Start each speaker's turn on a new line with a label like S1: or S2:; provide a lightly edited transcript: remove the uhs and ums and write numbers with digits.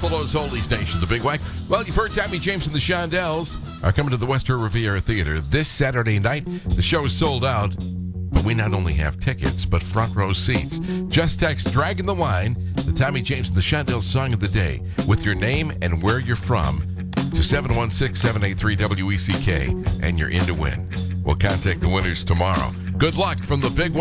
S1: Buffalo's Holy Station, the Big Wack. Well, you've heard Tammy James and the Shondells are coming to the Wester Riviera Theater this Saturday night. The show is sold out, but we not only have tickets, but front row seats. Just text Dragging the Wine, the Tammy James and the Shondells song of the day, with your name and where you're from, to 716-783-WECK, and you're in to win. We'll contact the winners tomorrow. Good luck from the Big Wack.